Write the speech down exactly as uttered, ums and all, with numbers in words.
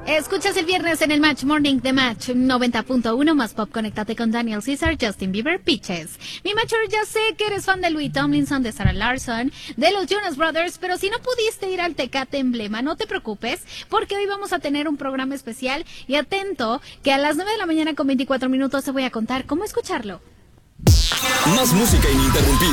Escuchas el viernes en el Match Morning de Match noventa punto uno más pop. Conéctate con Daniel Caesar, Justin Bieber, Peaches. Mi Matcher, ya sé que eres fan de Louis Tomlinson, de Sarah Larson, de los Jonas Brothers, pero si no pudiste ir al Tecate Emblema, no te preocupes, porque hoy vamos a tener un programa especial y atento que a las nueve de la mañana con veinticuatro minutos te voy a contar cómo escucharlo. Más música ininterrumpida.